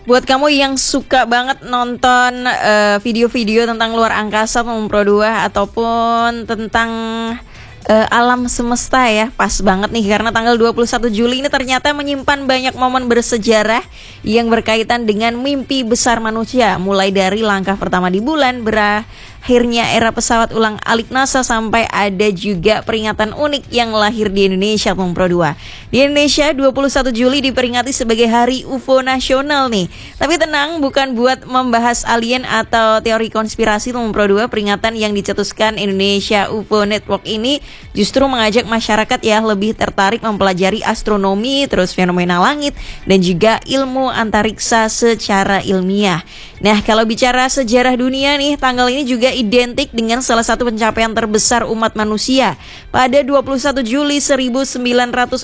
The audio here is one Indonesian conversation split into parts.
Buat kamu yang suka banget nonton video-video tentang luar angkasa Pro 2 ataupun tentang alam semesta ya, pas banget nih karena tanggal 21 Juli ini ternyata menyimpan banyak momen bersejarah yang berkaitan dengan mimpi besar manusia, mulai dari langkah pertama di bulan, berakhirnya era pesawat ulang-alik NASA, sampai ada juga peringatan unik yang lahir di Indonesia Pro 2. Di Indonesia 21 Juli diperingati sebagai Hari UFO Nasional nih. Tapi tenang, bukan buat membahas alien atau teori konspirasi Pro 2. Peringatan yang dicetuskan Indonesia UFO Network ini justru mengajak masyarakat ya lebih tertarik mempelajari astronomi, terus fenomena langit dan juga ilmu antariksa secara ilmiah. Nah, kalau bicara sejarah dunia nih, tanggal ini juga identik dengan salah satu pencapaian terbesar umat manusia. Pada 21 Juli 1969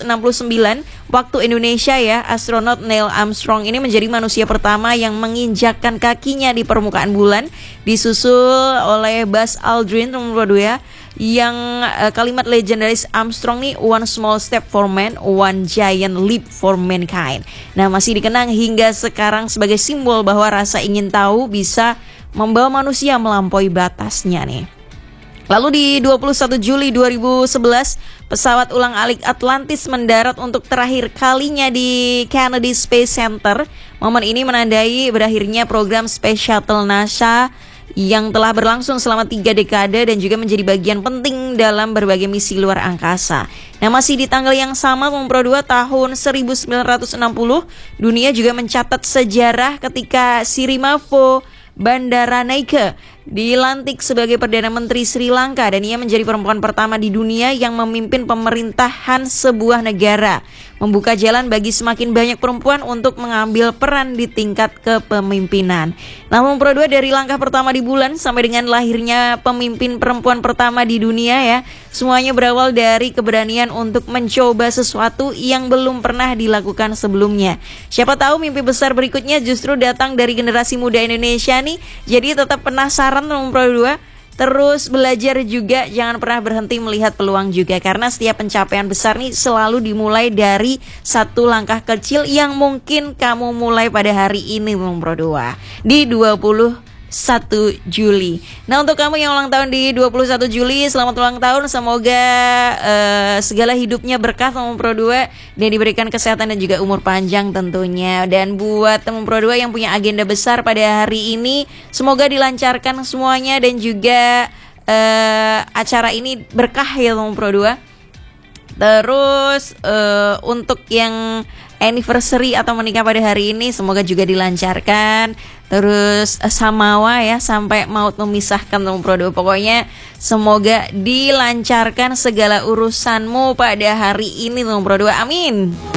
waktu Indonesia ya, astronot Neil Armstrong ini menjadi manusia pertama yang menginjakkan kakinya di permukaan bulan, disusul oleh Buzz Aldrin nomor 2 yang kalimat legendaris Armstrong nih, one small step for man, one giant leap for mankind. Nah, masih dikenang hingga sekarang sebagai simbol bahwa rasa ingin tahu bisa membawa manusia melampaui batasnya nih. Lalu di 21 Juli 2011, pesawat ulang-alik Atlantis mendarat untuk terakhir kalinya di Kennedy Space Center. Momen ini menandai berakhirnya program Space Shuttle NASA yang telah berlangsung selama 3 dekade dan juga menjadi bagian penting dalam berbagai misi luar angkasa. Nah, masih di tanggal yang sama Pro 2 tahun 1960, dunia juga mencatat sejarah ketika Sirimavo Bandaranaike dilantik sebagai Perdana Menteri Sri Lanka, dan ia menjadi perempuan pertama di dunia yang memimpin pemerintahan sebuah negara, membuka jalan bagi semakin banyak perempuan untuk mengambil peran di tingkat kepemimpinan. Namun Pro 2 dari langkah pertama di bulan sampai dengan lahirnya pemimpin perempuan pertama di dunia ya, semuanya berawal dari keberanian untuk mencoba sesuatu yang belum pernah dilakukan sebelumnya. Siapa tahu mimpi besar berikutnya justru datang dari generasi muda Indonesia nih. Jadi tetap penasaran Pro 2, terus belajar juga, jangan pernah berhenti melihat peluang juga, karena setiap pencapaian besar nih selalu dimulai dari satu langkah kecil yang mungkin kamu mulai pada hari ini Pro 2 di 21 Juli. Nah, untuk kamu yang ulang tahun di 21 Juli, selamat ulang tahun. Semoga segala hidupnya berkah Pro 2 dan diberikan kesehatan dan juga umur panjang tentunya. Dan buat Pro 2 yang punya agenda besar pada hari ini, semoga dilancarkan semuanya dan juga acara ini berkah ya Pro 2. Terus untuk yang anniversary atau menikah pada hari ini, semoga juga dilancarkan. Terus samawa ya, sampai maut memisahkan Pro 2. Pokoknya semoga dilancarkan segala urusanmu pada hari ini Pro 2. Amin.